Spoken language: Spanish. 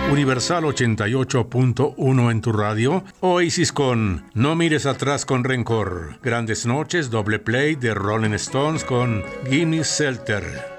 Universal 88.1 en tu radio. Oasis con No mires atrás con rencor. Grandes noches, doble play de Rolling Stones con Gimme Shelter.